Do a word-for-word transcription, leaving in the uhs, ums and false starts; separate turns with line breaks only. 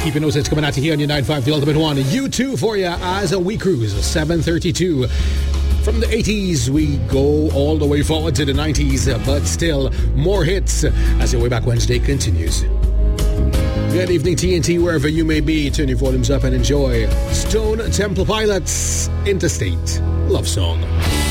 Keep your notes, it's coming out to here on your nine five, the Ultimate One. You too for you as we cruise seven thirty-two. From the eighties, we go all the way forward to the nineties, but still more hits as your Way Back Wednesday continues. Good evening, T N T, wherever you may be. Turn your volumes up and enjoy Stone Temple Pilots' Interstate Love Song.